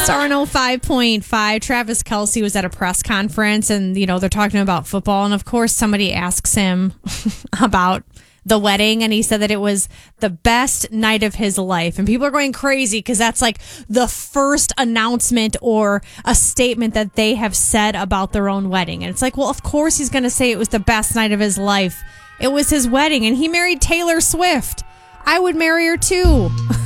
Star 5.5, Travis Kelce was at a press conference and, they're talking about football. And of course, somebody asks him about the wedding. And he said that it was the best night of his life. And people are going crazy because that's like the first announcement or a statement that they have said about their own wedding. And it's like, well, of course he's going to say it was the best night of his life. It was his wedding and he married Taylor Swift. I would marry her too.